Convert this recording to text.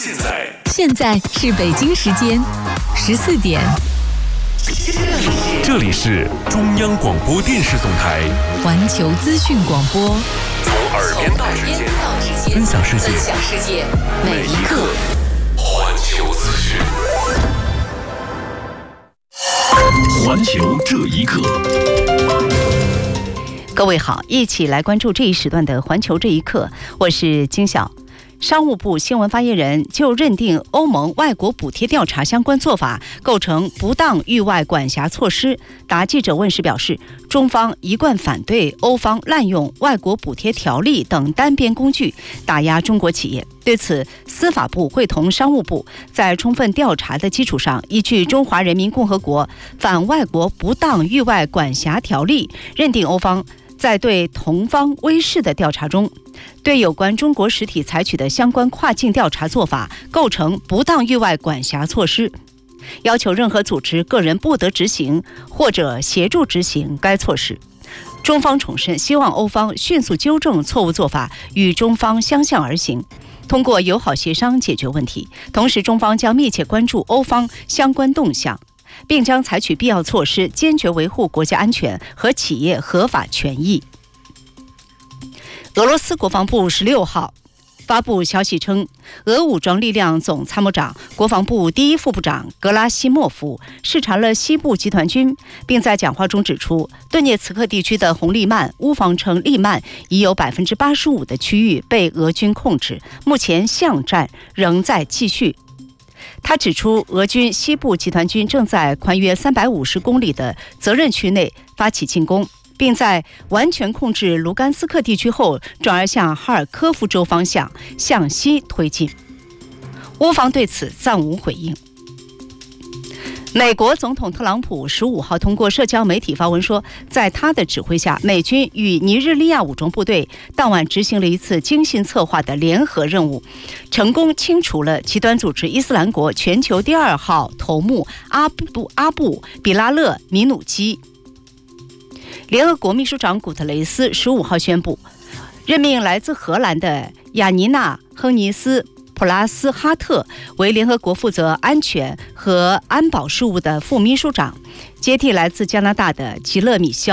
现在是北京时间14点。 这里是中央广播电视总台环球资讯广播， 从耳边到指尖，分享世界，每一刻环球资讯。环球这一刻。 各位好，一起来关注这一时段的环球这一刻，我是金晓。商务部新闻发言人就认定欧盟外国补贴调查相关做法构成不当域外管辖措施，答记者问时表示，中方一贯反对欧方滥用外国补贴条例等单边工具打压中国企业。对此，司法部会同商务部在充分调查的基础上，依据《中华人民共和国反外国不当域外管辖条例》，认定欧方在对同方威视的调查中，对有关中国实体采取的相关跨境调查做法构成不当域外管辖措施，要求任何组织个人不得执行或者协助执行该措施。中方重申，希望欧方迅速纠正错误做法，与中方相向而行，通过友好协商解决问题。同时，中方将密切关注欧方相关动向，并将采取必要措施，坚决维护国家安全和企业合法权益。俄罗斯国防部16号发布消息称，俄武装力量总参谋长、国防部第一副部长格拉西莫夫视察了西部集团军，并在讲话中指出，顿涅茨克地区的红利曼乌方称利曼已有85%的区域被俄军控制，目前巷战仍在继续。他指出，俄军西部集团军正在宽约350公里的责任区内发起进攻，并在完全控制卢甘斯克地区后，转而向哈尔科夫州方向向西推进。乌方对此暂无回应。美国总统特朗普15号通过社交媒体发文说，在他的指挥下，美军与尼日利亚武装部队当晚执行了一次精心策划的联合任务，成功清除了极端组织伊斯兰国全球第2号头目阿布比拉勒米努基。联合国秘书长古特雷斯15号宣布，任命来自荷兰的雅尼娜·亨尼斯普拉斯哈特为联合国负责安全和安保事务的副秘书长，接替来自加拿大的吉勒米肖。